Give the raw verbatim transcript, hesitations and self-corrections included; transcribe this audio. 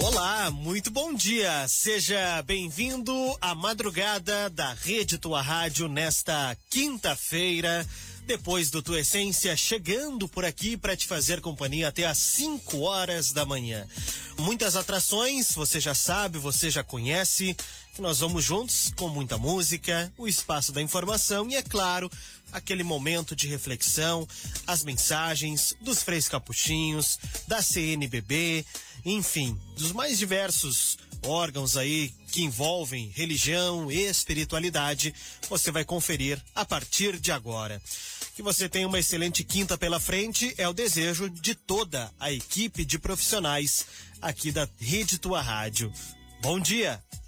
Olá, muito bom dia. Seja bem-vindo à madrugada da Rede Tua Rádio nesta quinta-feira, depois do Tua Essência, chegando por aqui para te fazer companhia até às cinco horas da manhã. Muitas atrações, você já sabe, você já conhece, que nós vamos juntos com muita música, o espaço da informação e, é claro, aquele momento de reflexão, as mensagens dos Freis Capuchinhos, da C N B B, enfim, dos mais diversos órgãos aí que envolvem religião e espiritualidade, você vai conferir a partir de agora. Que você tenha uma excelente quinta pela frente é o desejo de toda a equipe de profissionais aqui da Rede Tua Rádio. Bom dia!